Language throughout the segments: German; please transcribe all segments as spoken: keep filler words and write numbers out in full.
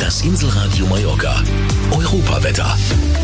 Das Inselradio Mallorca. Europawetter.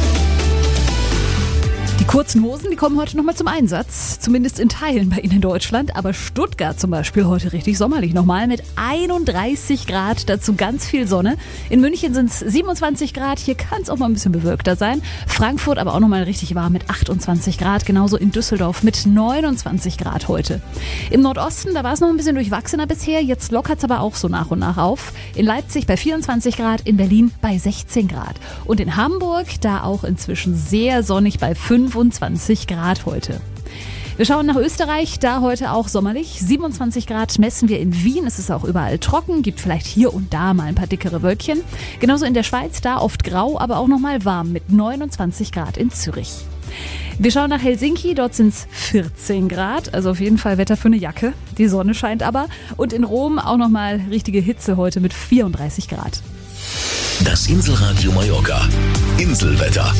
Die kurzen Hosen, die kommen heute nochmal zum Einsatz. Zumindest in Teilen bei Ihnen in Deutschland. Aber Stuttgart zum Beispiel heute richtig sommerlich nochmal mit einunddreißig Grad. Dazu ganz viel Sonne. In München sind es siebenundzwanzig Grad. Hier kann es auch mal ein bisschen bewölkter sein. Frankfurt aber auch nochmal richtig warm mit achtundzwanzig Grad. Genauso in Düsseldorf mit neunundzwanzig Grad heute. Im Nordosten, da war es noch ein bisschen durchwachsener bisher. Jetzt lockert es aber auch so nach und nach auf. In Leipzig bei vierundzwanzig Grad, in Berlin bei sechzehn Grad. Und in Hamburg, da auch inzwischen sehr sonnig bei fünfundzwanzig Grad heute. Wir schauen nach Österreich, da heute auch sommerlich. siebenundzwanzig Grad messen wir in Wien. Es ist auch überall trocken, gibt vielleicht hier und da mal ein paar dickere Wölkchen. Genauso in der Schweiz, da oft grau, aber auch nochmal warm mit neunundzwanzig Grad in Zürich. Wir schauen nach Helsinki, dort sind es vierzehn Grad, also auf jeden Fall Wetter für eine Jacke. Die Sonne scheint aber. Und in Rom auch nochmal richtige Hitze heute mit vierunddreißig Grad. Das Inselradio Mallorca. Inselwetter.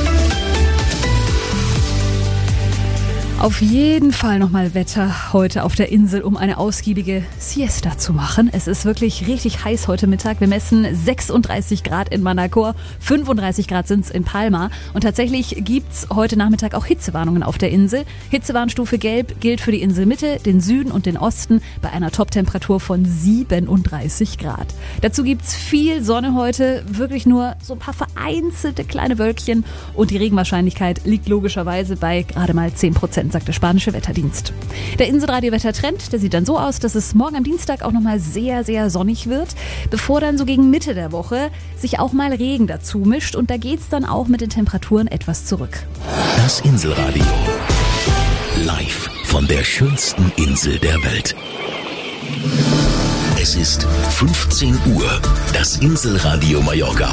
Auf jeden Fall nochmal Wetter heute auf der Insel, um eine ausgiebige Siesta zu machen. Es ist wirklich richtig heiß heute Mittag. Wir messen sechsunddreißig Grad in Manacor, fünfunddreißig Grad sind es in Palma. Und tatsächlich gibt's heute Nachmittag auch Hitzewarnungen auf der Insel. Hitzewarnstufe Gelb gilt für die Inselmitte, den Süden und den Osten bei einer Toptemperatur von siebenunddreißig Grad. Dazu gibt's viel Sonne heute, wirklich nur so ein paar vereinzelte kleine Wölkchen. Und die Regenwahrscheinlichkeit liegt logischerweise bei gerade mal zehn Prozent. Sagt der spanische Wetterdienst. Der Inselradio-Wettertrend, der sieht dann so aus, dass es morgen am Dienstag auch nochmal sehr, sehr sonnig wird, bevor dann so gegen Mitte der Woche sich auch mal Regen dazu mischt und da geht's dann auch mit den Temperaturen etwas zurück. Das Inselradio. Live von der schönsten Insel der Welt. Es ist fünfzehn Uhr. Das Inselradio Mallorca.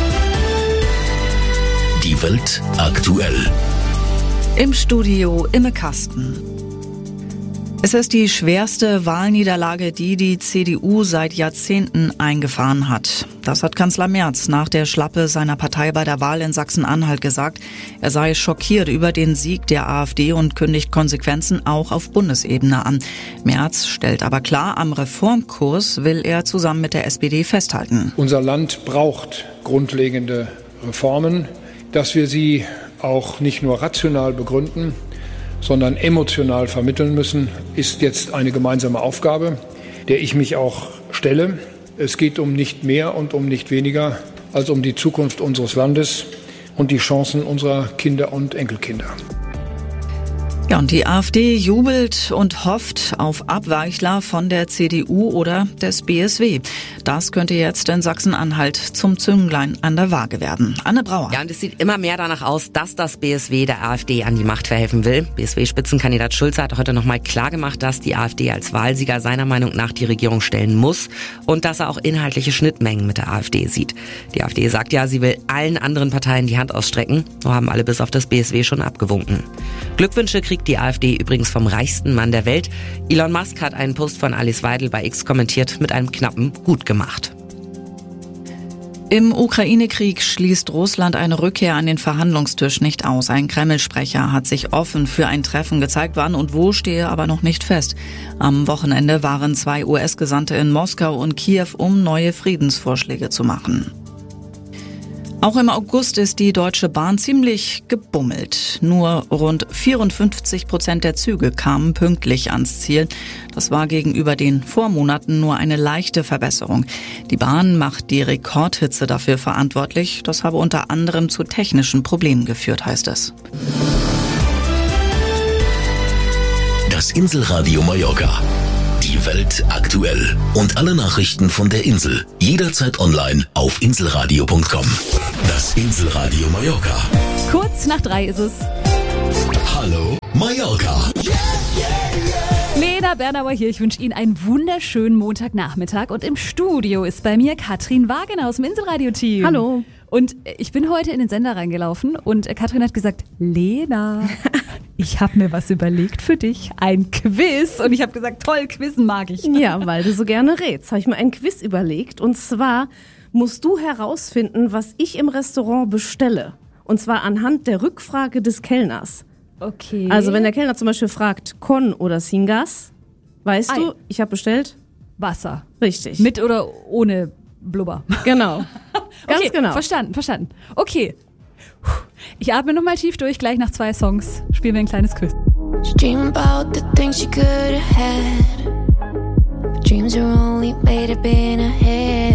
Die Welt aktuell. Im Studio Imme Kasten. Es ist die schwerste Wahlniederlage, die die C D U seit Jahrzehnten eingefahren hat. Das hat Kanzler Merz nach der Schlappe seiner Partei bei der Wahl in Sachsen-Anhalt gesagt. Er sei schockiert über den Sieg der AfD und kündigt Konsequenzen auch auf Bundesebene an. Merz stellt aber klar, am Reformkurs will er zusammen mit der S P D festhalten. Unser Land braucht grundlegende Reformen, dass wir sie auch nicht nur rational begründen, sondern emotional vermitteln müssen, ist jetzt eine gemeinsame Aufgabe, der ich mich auch stelle. Es geht um nicht mehr und um nicht weniger als um die Zukunft unseres Landes und die Chancen unserer Kinder und Enkelkinder. Ja, und die AfD jubelt und hofft auf Abweichler von der C D U oder des B S W. Das könnte jetzt in Sachsen-Anhalt zum Zünglein an der Waage werden. Anne Brauer. Ja, und es sieht immer mehr danach aus, dass das B S W der AfD an die Macht verhelfen will. B S W-Spitzenkandidat Schulze hat heute nochmal klargemacht, dass die AfD als Wahlsieger seiner Meinung nach die Regierung stellen muss und dass er auch inhaltliche Schnittmengen mit der AfD sieht. Die AfD sagt ja, sie will allen anderen Parteien die Hand ausstrecken. So haben alle bis auf das B S W schon abgewunken. Glückwünsche kriegt die AfD übrigens vom reichsten Mann der Welt. Elon Musk hat einen Post von Alice Weidel bei X kommentiert mit einem knappen Gut gemacht. Im Ukraine-Krieg schließt Russland eine Rückkehr an den Verhandlungstisch nicht aus. Ein Kreml-Sprecher hat sich offen für ein Treffen gezeigt, wann und wo stehe aber noch nicht fest. Am Wochenende waren zwei U S-Gesandte in Moskau und Kiew, um neue Friedensvorschläge zu machen. Auch im August ist die Deutsche Bahn ziemlich gebummelt. Nur rund vierundfünfzig Prozent der Züge kamen pünktlich ans Ziel. Das war gegenüber den Vormonaten nur eine leichte Verbesserung. Die Bahn macht die Rekordhitze dafür verantwortlich. Das habe unter anderem zu technischen Problemen geführt, heißt es. Das Inselradio Mallorca. Die Welt aktuell. Und alle Nachrichten von der Insel. Jederzeit online auf inselradio punkt com. Das Inselradio Mallorca. Kurz nach drei ist es. Hallo Mallorca. Yeah, yeah, yeah. Lena Bernauer hier. Ich wünsche Ihnen einen wunderschönen Montagnachmittag. Und im Studio ist bei mir Katrin Wagener aus dem Inselradio-Team. Hallo. Und ich bin heute in den Sender reingelaufen und Katrin hat gesagt, Lena, ich habe mir was überlegt für dich, ein Quiz. Und ich habe gesagt, toll, Quizzen mag ich. Ja, weil du so gerne redest, habe ich mir ein Quiz überlegt. Und zwar musst du herausfinden, was ich im Restaurant bestelle. Und zwar anhand der Rückfrage des Kellners. Okay. Also wenn der Kellner zum Beispiel fragt, Con oder Sin Gas, weißt Ei. du, ich habe bestellt? Wasser. Richtig. Mit oder ohne Blubber. Genau. Ganz okay, genau. Verstanden, verstanden. Okay. Ich atme nochmal tief durch. Gleich nach zwei Songs spielen wir ein kleines Quiz. Dream about the things you could have had. But dreams are only made up in a head.